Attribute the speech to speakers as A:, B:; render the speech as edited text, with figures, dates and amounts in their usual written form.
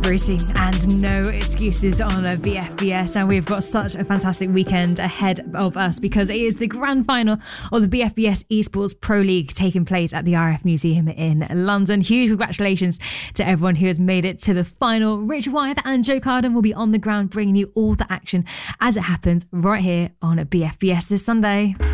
A: Brucey and No Excuses on a BFBS, and we've got such a fantastic weekend ahead of us because it is the grand final of the BFBS Esports Pro League taking place at the RF Museum in London. Huge congratulations to everyone who has made it to the final. Rich Wyeth and Joe Carden will be on the ground bringing you all the action as it happens right here on a BFBS this Sunday.